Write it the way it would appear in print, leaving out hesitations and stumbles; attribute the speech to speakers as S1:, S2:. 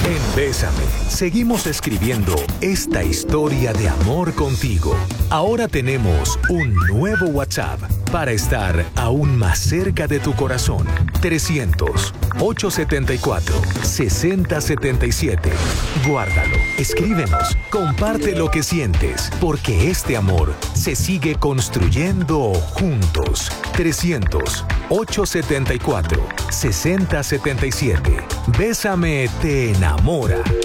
S1: En Bésame, seguimos escribiendo esta historia de amor contigo. Ahora tenemos un nuevo WhatsApp para estar aún más cerca de tu corazón. 300-874-6077. Guárdalo, escríbenos, comparte lo que sientes, porque este amor se sigue construyendo juntos. 300-874-6077. Bésame te enamora.